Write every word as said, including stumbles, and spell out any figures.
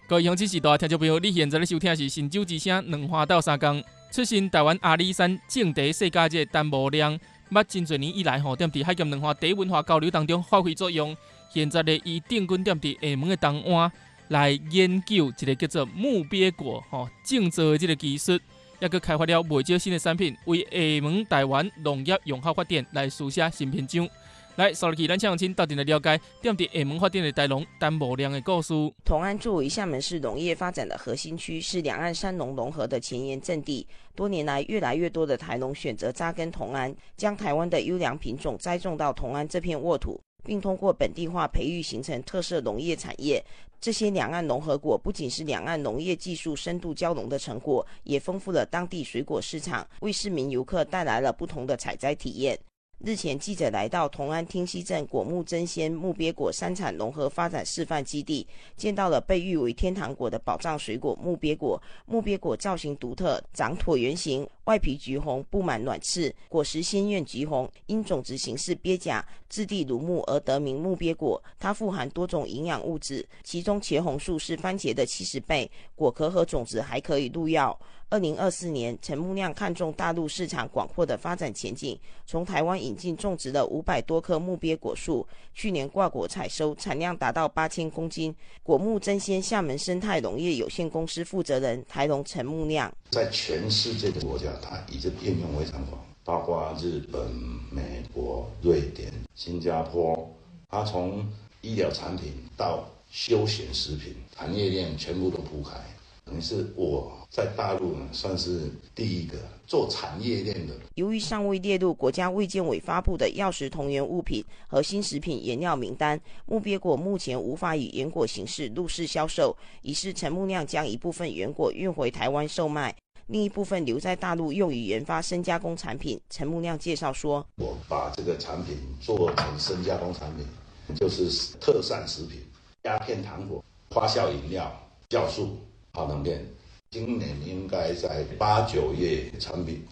各位乡亲时代听众朋友，你现在咧收听的是新酒之声两花到三江。出身台湾阿里山正地世界节陈无量，捌真侪年以来吼，踮伫海咸两花地文化交流当中发挥作用。现在咧以定根踮伫厦门的东湾来研究一个叫做木鳖果吼种植的这个技术，也佮开发了袂少新的产品，为厦门台湾农业永续发展来书写新篇章。来，收落去，咱请亲到底来了解踮伫厦门发展的台农陈无量的故事。 同安作为厦门市农业发展的核心区，是两岸山农融合的前沿阵地。多年来，越来越多的台农选择扎根同安，将台湾的优良品种栽种到同安这片沃土，并通过本地化培育形成特色农业产业。这些两岸融合果不仅是两岸农业技术深度交融的成果，也丰富了当地水果市场，为市民游客带来了不同的采摘体验。日前，记者来到同安汀溪镇果木真鲜木鳖果山产融合发展示范基地，见到了被誉为天堂果的宝藏水果木鳖果。木鳖果造型独特，长椭圆形，外皮橘红，布满卵刺，果实鲜艳橘红，因种植形式鳖甲，质地如木而得名木鳖果。它富含多种营养物质，其中茄红素是番茄的七十倍，果壳和种子还可以入药。二零二四年，陈木亮看中大陆市场广阔的发展前景，从台湾引进种植了五百多棵木鳖果树，去年挂果采收，产量达到八千公斤。果木真鲜厦门生态农业有限公司负责人台农陈木亮， 在全世界的国家，它已经应用非常广，包括日本、美国、瑞典、新加坡，它从医疗产品到休闲食品，产业链全部都铺开。等于是我在大陆呢，算是第一个做产业链的。 由于尚未列入国家卫健委发布的药食同源物品和新食品原料名单，木鳖果目前无法以原果形式入市销售。于是陈木亮将一部分原果运回台湾售卖，另一部分留在大陆用于研发深加工产品。陈木亮介绍说， 我把这个产品做成深加工产品，就是特sản食品、鸦片糖果、发酵饮料、酵素、耗能片。今年应该在八九月产品